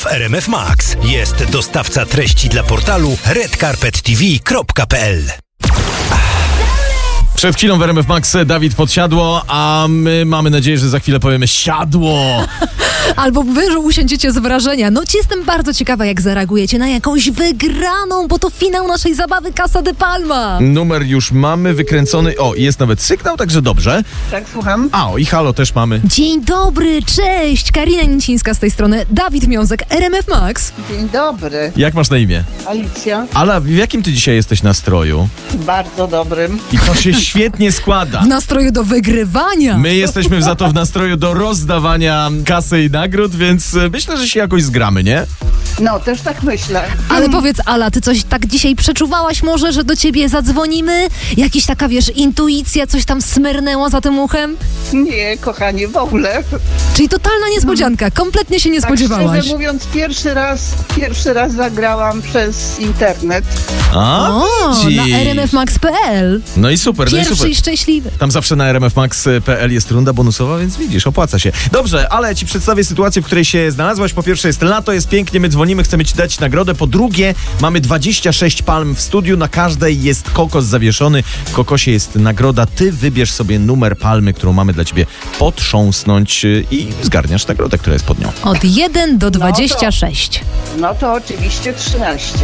w RMF Max. Jest dostawca treści dla portalu redcarpettv.pl. Przed chwilą w RMF Max Dawid Podsiadło, a my mamy nadzieję, że za chwilę powiemy siadło. Albo wy, że usiądziecie z wrażenia. No jestem bardzo ciekawa, jak zareagujecie na jakąś wygraną, bo to finał naszej zabawy Casa de Palma. Numer już mamy wykręcony. O, jest nawet sygnał, także dobrze. Tak, słucham. A, i halo też mamy. Dzień dobry, cześć! Karina Nicińska z tej strony, Dawid Miązek, RMF Max. Dzień dobry. Jak masz na imię? Alicja. Ala, w jakim ty dzisiaj jesteś nastroju? Bardzo dobrym. I to się świetnie składa. W nastroju do wygrywania. My jesteśmy za to w nastroju do rozdawania kasy i nagród, więc myślę, że się jakoś zgramy, nie? No, też tak myślę. Ale powiedz, Ala, ty coś tak dzisiaj przeczuwałaś może, że do ciebie zadzwonimy? Jakiś taka, wiesz, intuicja, coś tam smyrnęło za tym uchem? Nie, kochanie, w ogóle. Czyli totalna niespodzianka, kompletnie się nie Tak spodziewałaś. szczerze mówiąc, pierwszy raz zagrałam przez internet. A, O, widzisz. na rmfmax.pl. No i super, no i Pierwszy super. i szczęśliwy. Tam zawsze na rmfmax.pl jest runda bonusowa, więc widzisz, opłaca się. Dobrze, ale ci przedstawię sytuację, w której się znalazłaś. Po pierwsze jest lato, jest pięknie, my dzwonimy, chcemy ci dać nagrodę. Po drugie, mamy 26 palm w studiu, na każdej jest kokos zawieszony. W kokosie jest nagroda. Ty wybierz sobie numer palmy, którą mamy dla ciebie potrząsnąć i zgarniasz nagrodę, która jest pod nią. Od 1 do 26. No to oczywiście 13.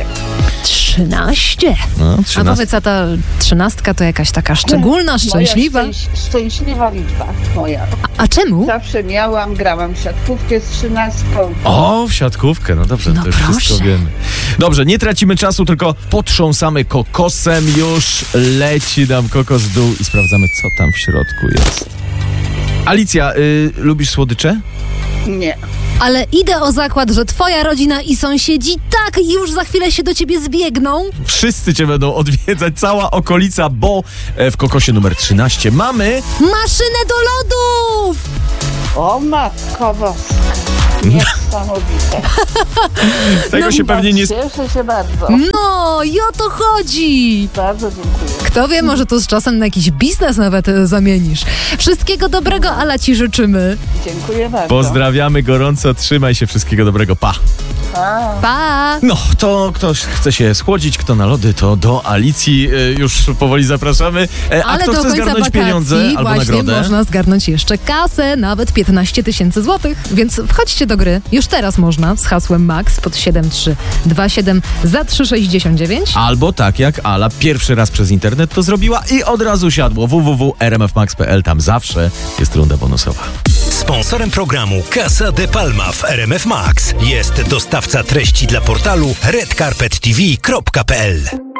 13. No, A 13. powiedz, a ta 13 to jakaś taka szczególna, szczęśliwa? Moja szczęśliwa liczba moja. A czemu? Zawsze grałam w siatkówkę z 13. O, w siatkówkę, no dobrze, No to już proszę. wszystko wiemy. Dobrze, nie tracimy czasu, tylko potrząsamy kokosem. Już leci nam kokos w dół i sprawdzamy, co tam w środku jest. Alicja, lubisz słodycze? Nie. Ale idę o zakład, że twoja rodzina i sąsiedzi tak już za chwilę się do ciebie zbiegną. Wszyscy cię będą odwiedzać, cała okolica, bo w kokosie numer 13 mamy... Maszynę do lodów! O matko boska. Niesamowite. Tego się pewnie nie... Cieszę się bardzo. No, i o to chodzi. Bardzo dziękuję. Kto wie, może to z czasem na jakiś biznes nawet zamienisz. Wszystkiego dobrego, Ala, ci życzymy. Dziękuję bardzo. Pozdrawiamy gorąco, trzymaj się, wszystkiego dobrego, pa! Pa! No, to ktoś chce się schłodzić, kto na lody, to do Alicji już powoli zapraszamy. A Ale kto do chce końca zgarnąć wakacji pieniądze albo właśnie nagrodę? można zgarnąć jeszcze kasę, nawet 15 000 złotych. Więc wchodźcie do gry. Już teraz można z hasłem MAX pod 7327 za 3,69. Albo tak jak Ala pierwszy raz przez internet to zrobiła i od razu siadło. www.rmfmax.pl, tam zawsze jest runda bonusowa. Sponsorem programu Casa de Palma w RMF Max jest dostawca treści dla portalu redcarpettv.pl.